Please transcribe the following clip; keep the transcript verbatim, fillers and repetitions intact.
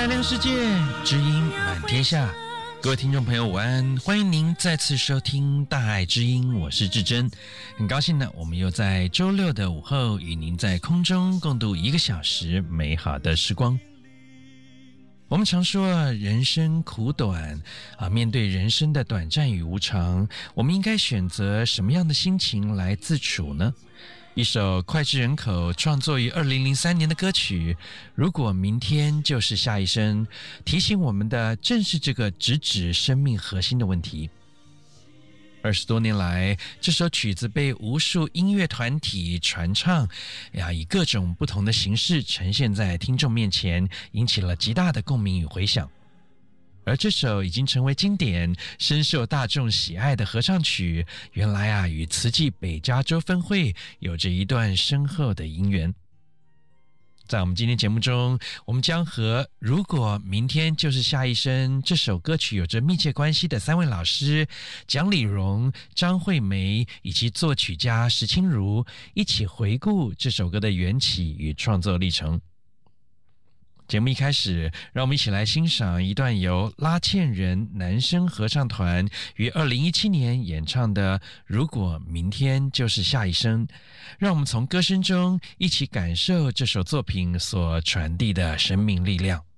海量世界，知音满天下。各位听众朋友午安，欢迎您再次收听大爱知音，我是志珍。很高兴呢，我们又在周六的午后与您在空中共度一个小时美好的时光。我们常说啊，人生苦短啊，面对人生的短暂与无常，我们应该选择什么样的心情来自处呢？一首脍炙人口、创作于二零零三年的歌曲《如果明天就是下一生》，提醒我们的正是这个直指生命核心的问题。二十多年来，这首曲子被无数音乐团体传唱，呀，以各种不同的形式呈现在听众面前，引起了极大的共鸣与回响。而这首已经成为经典、深受大众喜爱的合唱曲，原来啊，与慈济北加州分会有着一段深厚的姻缘。在我们今天节目中，我们将和《如果明天就是下一生》这首歌曲有着密切关系的三位老师蒋理荣、张惠梅以及作曲家石清如一起回顾这首歌的缘起与创作历程。节目一开始，让我们一起来欣赏一段由拉纤人男声合唱团于二零一七年演唱的《如果明天就是下一生》，让我们从歌声中一起感受这首作品所传递的生命力量。